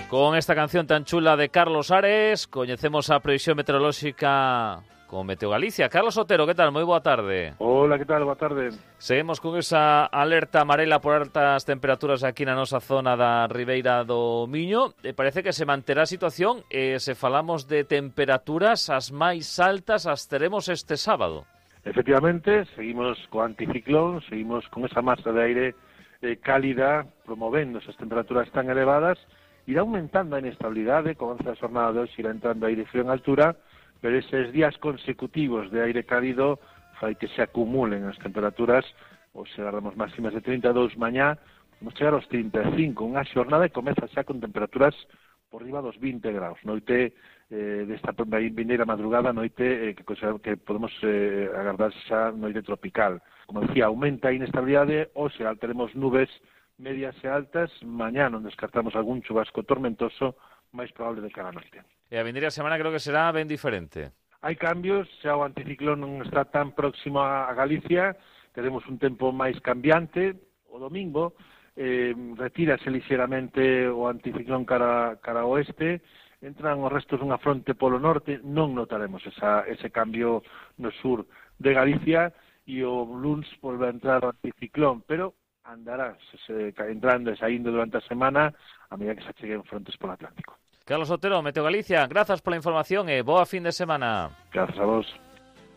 Con esta canción tan chula de Carlos Ares, coñecemos a previsión meteorolóxica con Meteo Galicia. Carlos Otero, que tal? Moi boa tarde. Hola, que tal? Boa tarde. Seguimos con esa alerta amarela por altas temperaturas aquí na nosa zona da Ribeira do Miño. Parece que se manterá a situación e se falamos de temperaturas as máis altas as teremos este sábado. Efectivamente, seguimos co anticiclón, seguimos con esa masa de aire cálida, promovendo esas temperaturas tan elevadas, irá aumentando a inestabilidade, con a xornada de hoxe irá entrando aire frío en altura, pero eses días consecutivos de aire cálido fai que se acumulen as temperaturas, ou chegaremos máximas de 32 mañá, vamos chegar aos 35, unha xornada que comeza xa con temperaturas por riba dos 20 graus. Noite desta vindeira madrugada, noite que podemos agardar xa noite tropical. Como decía, aumenta a inestabilidade, hoxe teremos nubes medias e altas, mañá non descartamos algún chubasco tormentoso, máis probable de cara a noite. E a vindeira semana creo que será ben diferente. Hai cambios, xa o anticiclón non está tan próximo a Galicia, teremos un tempo máis cambiante, o domingo retírase lixeramente o anticiclón cara oeste, entran os restos dunha fronte polo norte, non notaremos ese cambio no sur de Galicia, e o luns volve a entrar o anticiclón, pero andará entrando e saindo durante a semana a medida que se cheguen frontes polo Atlántico. Carlos Otero, Meteo Galicia, grazas pola información e boa fin de semana. Grazas a vos.